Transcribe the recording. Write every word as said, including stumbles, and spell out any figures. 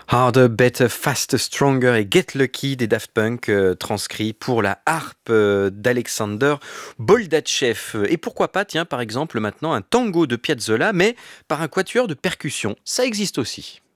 Harder, Better, Faster, Stronger et Get Lucky des Daft Punk euh, transcrits pour la harpe euh, d'Alexander Boldatchev. Et pourquoi pas, tiens, par exemple, maintenant un tango de Piazzolla, mais par un quatuor de percussion. Ça existe aussi.